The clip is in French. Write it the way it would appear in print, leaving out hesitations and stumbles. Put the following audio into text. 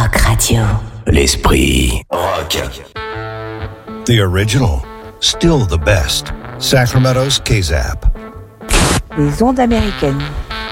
Rock Radio. L'esprit rock. The original, still the best. Sacramento's KZAP. Les ondes américaines.